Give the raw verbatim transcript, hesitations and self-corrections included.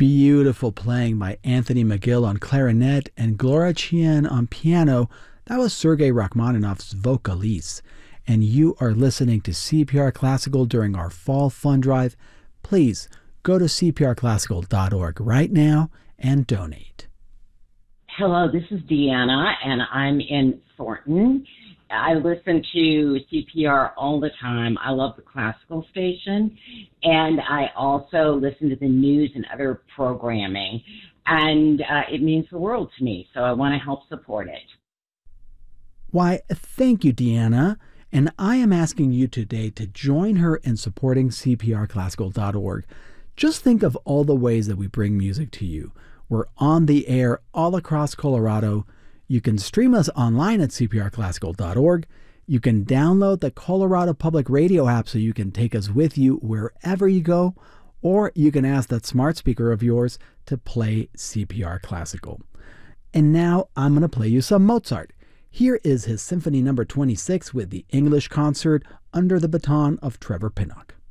beautiful playing by Anthony McGill on clarinet and Gloria Chien on piano. That was Sergei Rachmaninoff's Vocalise. And you are listening to C P R Classical during our Fall Fund Drive. Please go to c p r classical dot org right now and donate. Hello, this is Deanna, and I'm in Thornton. I listen to C P R all the time. I love the classical station, and I also listen to the news and other programming, and uh, it means the world to me, so I want to help support it. Why, thank you, Deanna, and I am asking you today to join her in supporting c p r classical dot org. Just think of all the ways that we bring music to you. We're on the air all across Colorado. You can stream us online at c p r classical dot org. You can download the Colorado Public Radio app so you can take us with you wherever you go, or you can ask that smart speaker of yours to play C P R Classical. And now I'm going to play you some Mozart. Here is his Symphony number twenty-six with the English Concert Under the Baton of Trevor Pinnock.